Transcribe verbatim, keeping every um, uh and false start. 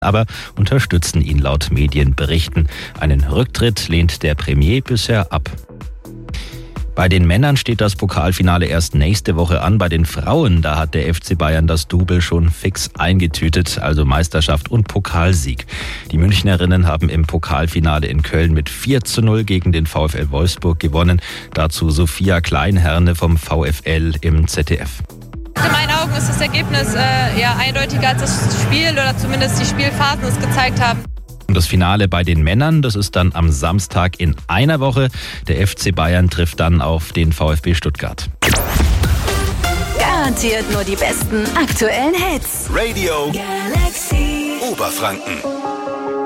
aber unterstützen ihn laut Medienberichten. Einen Rücktritt lehnt der Premier bisher ab. Bei den Männern steht das Pokalfinale erst nächste Woche an. Bei den Frauen, da hat der F C Bayern das Double schon fix eingetütet, also Meisterschaft und Pokalsieg. Die Münchnerinnen haben im Pokalfinale in Köln mit vier zu null gegen den VfL Wolfsburg gewonnen. Dazu Sophia Kleinherne vom VfL im Z D F. In meinen Augen ist das Ergebnis äh, ja eindeutiger als das Spiel oder zumindest die Spielphasen es gezeigt haben. Und das Finale bei den Männern, das ist dann am Samstag in einer Woche. Der F C Bayern trifft dann auf den VfB Stuttgart. Garantiert nur die besten aktuellen Hits. Radio Galaxy Oberfranken.